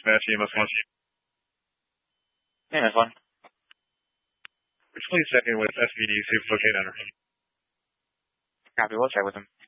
dispatch EMS 1. EMS 1. Please check in with SVD, see if it's okay to enter. Copy, we'll check with him.